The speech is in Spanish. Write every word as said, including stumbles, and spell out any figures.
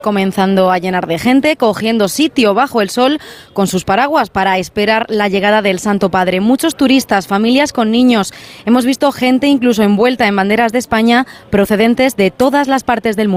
Comenzando a llenar de gente, cogiendo sitio bajo el sol con sus paraguas para esperar la llegada del Santo Padre. Muchos turistas, familias con niños. Hemos visto gente incluso envuelta en banderas de España procedentes de todas las partes del mundo.